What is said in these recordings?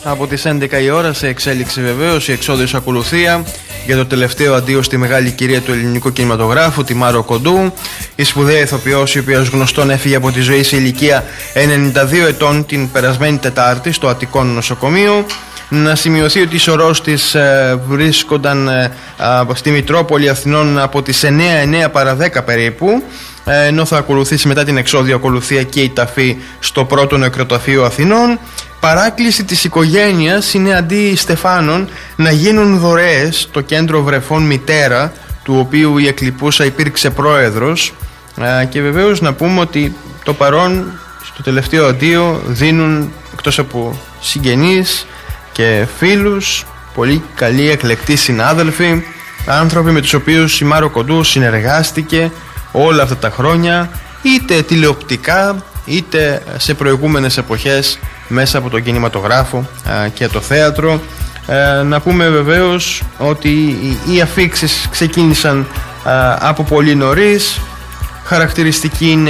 Από τις 11 η ώρα σε εξέλιξη βεβαίως η εξώδιος ακολουθία για το τελευταίο αντίο στη μεγάλη κυρία του ελληνικού κινηματογράφου, τη Μάρο Κοντού, η σπουδαία ηθοποιός, η οποία ως γνωστόν έφυγε από τη ζωή σε ηλικία 92 ετών την περασμένη Τετάρτη στο Αττικό νοσοκομείο. Να σημειωθεί ότι η σωρός της βρίσκονταν στη Μητρόπολη Αθηνών από τις 9 παρά 10 περίπου, ενώ θα ακολουθήσει μετά την εξώδιο ακολουθία και η ταφή στο πρώτο νεκροταφείο Αθηνών. Παράκληση της οικογένειας είναι αντί Στεφάνων να γίνουν δωρεές στο κέντρο βρεφών Μητέρα, του οποίου η εκλειπούσα υπήρξε πρόεδρος, και βεβαίως να πούμε ότι το παρόν στο τελευταίο αντίο δίνουν, εκτός από συγγενείς και φίλους, πολύ καλοί εκλεκτοί συνάδελφοι, άνθρωποι με τους οποίους η Μάρο Κοντού συνεργάστηκε όλα αυτά τα χρόνια, είτε τηλεοπτικά είτε σε προηγούμενες εποχές μέσα από τον κινηματογράφο και το θέατρο. Να πούμε βεβαίως ότι οι αφίξεις ξεκίνησαν από πολύ νωρίς. Χαρακτηριστική είναι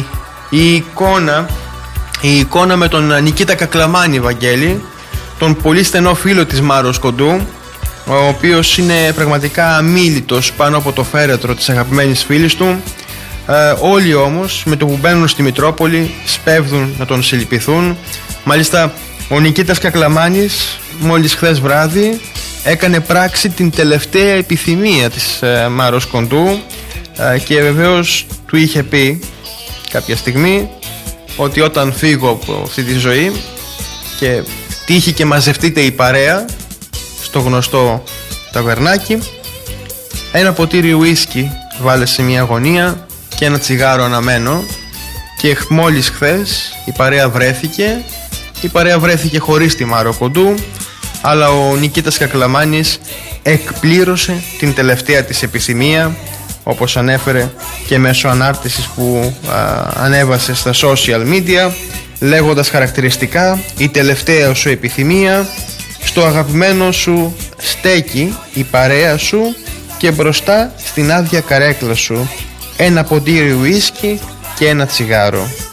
η εικόνα με τον Νικήτα Κακλαμάνη, Βαγγέλη, τον πολύ στενό φίλο της Μάρος Κοντού, ο οποίος είναι πραγματικά αμίλητος πάνω από το φέρετρο της αγαπημένης φίλης του. Όλοι όμως με το που μπαίνουν στη Μητρόπολη σπέβδουν να τον συλληπιθούν. Μάλιστα ο Νικήτας Κακλαμάνης μόλις χθες βράδυ έκανε πράξη την τελευταία επιθυμία της Μάρος Κοντού, και βεβαίως του είχε πει κάποια στιγμή ότι όταν φύγω από αυτή τη ζωή και τύχει και μαζευτείτε η παρέα στο γνωστό ταβερνάκι, ένα ποτήρι ουίσκι βάλε σε μια γωνία και ένα τσιγάρο αναμένο, και μόλις χθες η παρέα βρέθηκε χωρίς τη Μάρο Κοντού, αλλά ο Νικήτας Κακλαμάνης εκπλήρωσε την τελευταία της επιθυμία, όπως ανέφερε και μέσω ανάρτησης που ανέβασε στα social media, λέγοντας χαρακτηριστικά: η τελευταία σου επιθυμία, στο αγαπημένο σου στέκει η παρέα σου και μπροστά στην άδεια καρέκλα σου ένα ποτήρι ουίσκι και ένα τσιγάρο.